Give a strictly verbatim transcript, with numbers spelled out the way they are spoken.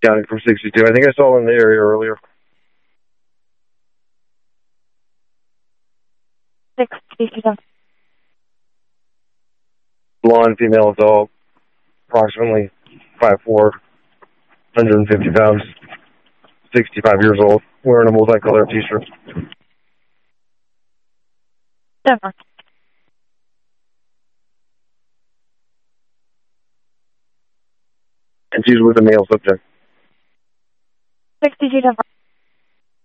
County for sixty-two. I think I saw her in the area earlier. sixty-seven. Blonde female adult, approximately five foot four, one hundred fifty pounds, sixty-five years old, wearing a multicolored t-shirt. Denver. And she's with a male subject. sixty-two Denver.